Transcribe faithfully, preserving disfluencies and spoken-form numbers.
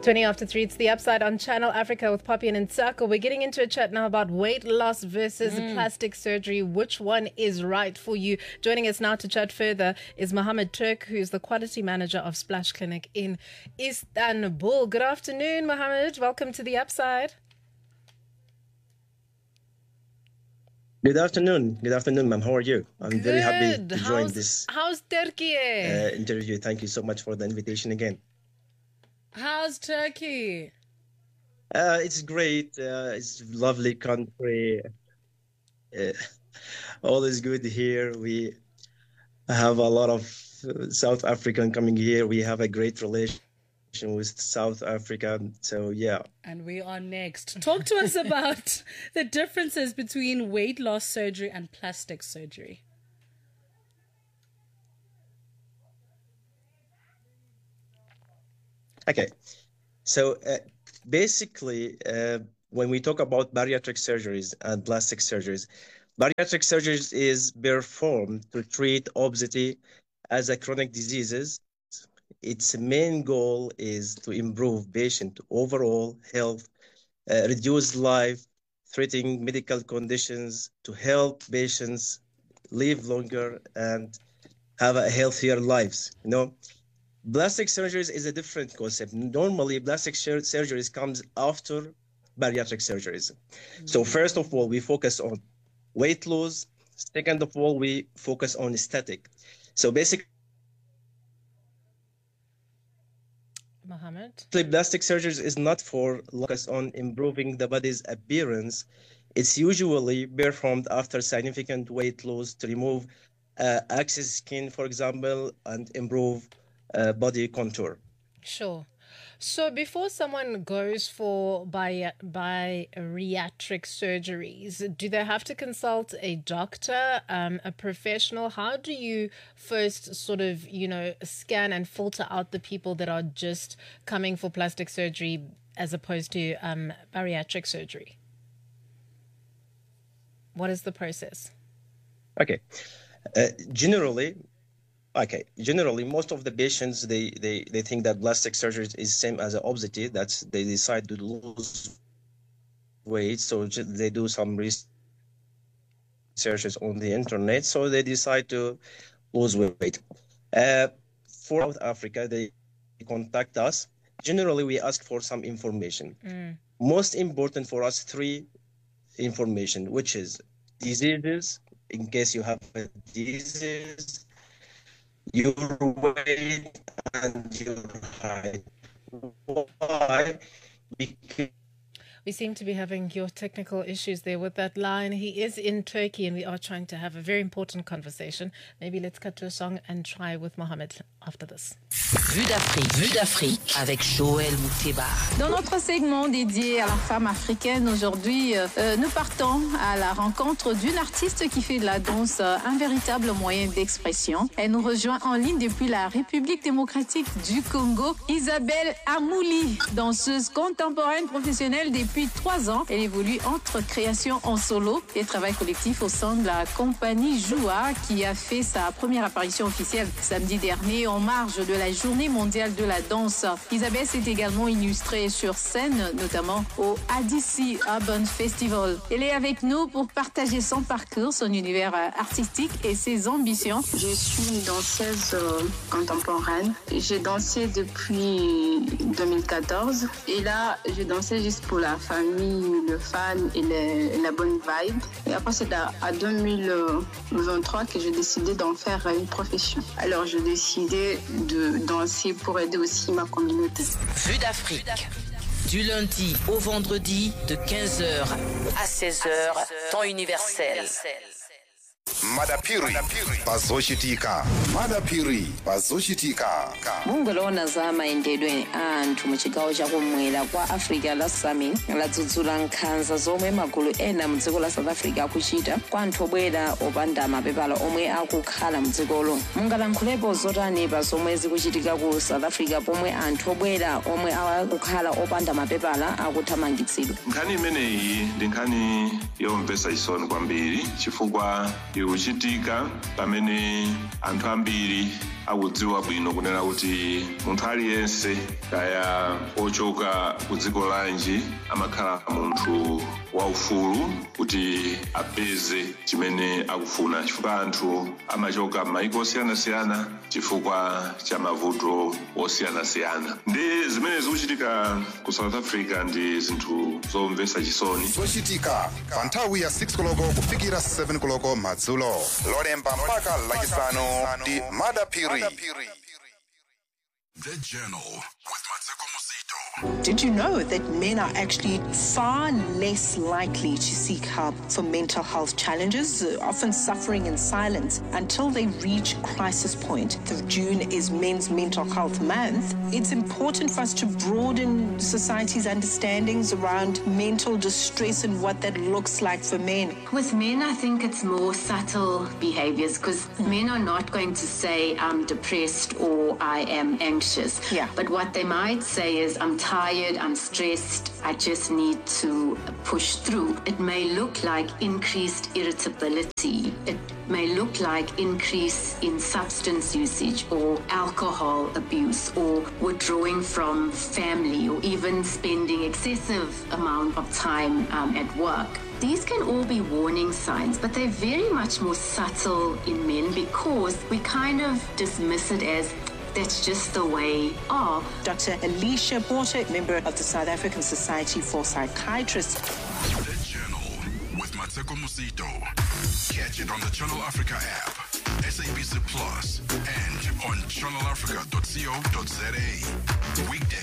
twenty after three, it's The Upside on Channel Africa with Poppy and Nsako. We're getting into a chat now about weight loss versus mm. plastic surgery. Which one is right for you? Joining us now to chat further is Mohammed Turk, who's the quality manager of Splash Clinic in Istanbul. Good afternoon, Mohammed. Welcome to The Upside. Good afternoon. Good afternoon, ma'am. How are you? I'm Good. very happy to join how's, this how's Turkey? Uh, interview. Thank you so much for the invitation again. How's Turkey? Uh, it's great. Uh, it's a lovely country. Uh, all is good here. We have a lot of South African coming here. We have a great relation with South Africa. So, yeah. And we are next. Talk to us about the differences between weight loss surgery and plastic surgery. Okay. So, uh, basically, uh, when we talk about bariatric surgeries and plastic surgeries, bariatric surgeries is performed to treat obesity as a chronic diseases. Its main goal is to improve patient overall health, uh, reduce life-threatening medical conditions, to help patients live longer and have a healthier lives. You know, plastic surgeries is a different concept. Normally, plastic surgeries comes after bariatric surgeries. Mm-hmm. So first of all, we focus on weight loss. Second of all, we focus on aesthetic. So basically, Mohammed? Plastic surgery is not for focus on improving the body's appearance. It's usually performed after significant weight loss to remove uh, excess skin, for example, and improve uh, body contour. Sure. So before someone goes for bi- bariatric surgeries, do they have to consult a doctor, um, a professional? How do you first sort of, you know, scan and filter out the people that are just coming for plastic surgery as opposed to um, bariatric surgery? What is the process? Okay. Uh, generally, Okay, generally, most of the patients, they, they, they think that plastic surgery is same as obesity. That's they decide to lose weight, so they do some researches on the internet. So they decide to lose weight. Uh, for South Africa, they contact us. Generally, we ask for some information. Mm. Most important for us, three information, which is diseases, in case you have a disease, your weight and your height. Why? Because we seem to be having your technical issues there with that line. He is in Turkey and we are trying to have a very important conversation. Maybe let's cut to a song and try with Mohammed after this. Vue d'Afrique, Vue d'Afrique avec Joël Mouteba. Dans notre segment dédié à la femme africaine, aujourd'hui, euh, nous partons à la rencontre d'une artiste qui fait de la danse un véritable moyen d'expression. Elle nous rejoint en ligne depuis la République démocratique du Congo. Isabelle Amouli, danseuse contemporaine professionnelle depuis trois ans. Elle évolue entre création en solo et travail collectif au sein de la compagnie Joua qui a fait sa première apparition officielle samedi dernier en marge de la Journée mondiale de la danse. Isabelle s'est également illustrée sur scène, notamment au A D C Urban Festival. Elle est avec nous pour partager son parcours, son univers artistique et ses ambitions. Je suis une danseuse euh, contemporaine. J'ai dansé depuis deux mille quatorze et là, je dansais juste pour la famille, le fan et, les, et la bonne vibe. Et après, c'est à, à deux mille vingt-trois que j'ai décidé d'en faire une profession. Alors, j'ai décidé de danser pour aider aussi ma communauté. Vue d'Afrique, du lundi au vendredi de quinze heures à seize heures, temps universel. Madapiri bazoshitika Madapiri bazoshitika Mungolona za maendedwe anthu mu chigawo chakumwera kwa Africa la Summit ladzudzula nkhanza zomwe magulu ena mu dziko la South Africa akuchita kwa anthu obwera opanda mapepala omwe akukhala mu dzikolo. Mungalankhulepo zotani pa zomwe zikuchitika ku South Africa pomwe anthu obwera omwe akukhala opanda mapepala akuthamangitsidwa. Nkhani imeneyi ndi nkhani yomvetsa chisoni kwambiri chifukwa ikuchitika pamene anthu ambiri akudziwa bwino kunena kuti munthu aliyense kaya ochoka ku dziko lanji amakhala munthu waufulu kuti apeze chimene akufuna, chifukwa anthu amachoka m'mayiko osiyanasiyana chifukwa cha mavuto osiyanasiyana. Ndi zimene zikuchitika ku South Africa ndi zinthu zomvetsa chisoni. Zochitika pa nthawi ya six koloko kufikira seven koloko madzulo, lolemba mpaka lachisanu ndi Madaphiri. The Journal with Mateko Musito. Did you know that men are actually far less likely to seek help for mental health challenges, uh, often suffering in silence until they reach crisis point? The June is Men's Mental Health Month. It's important for us to broaden society's understandings around mental distress and what that looks like for men. With men, I think it's more subtle behaviors, because men are not going to say, I'm depressed or I am anxious. Yeah. But what they might say is, I'm tired, I'm stressed, I just need to push through. It may look like increased irritability. It may look like increase in substance usage or alcohol abuse or withdrawing from family or even spending excessive amount of time um, at work. These can all be warning signs, but they're very much more subtle in men because we kind of dismiss it as that's just the way of. Doctor Alicia Porter, member of the South African Society for Psychiatrists. The Journal with Mateko Musito. Catch it on the Channel Africa app, S A B C Plus, and on channel africa dot co dot za. Weekday